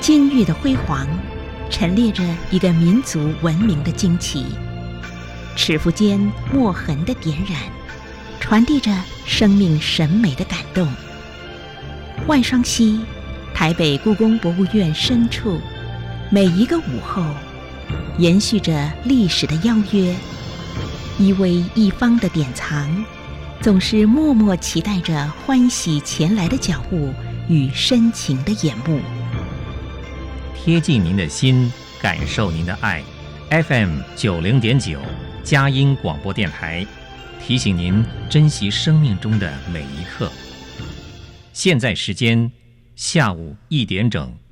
金玉的辉煌，陈列着一个民族文明的惊奇；尺幅间墨痕的点染，传递着生命审美的感动。万双溪，台北故宫博物院深处，每一个午后，延续着历史的邀约，一微一方的典藏，总是默默期待着欢喜前来的脚步与深情的眼目。 贴近您的心，感受您的爱。FM 90.9佳音广播电台，提醒您珍惜生命中的每一刻。现在时间下午1点整。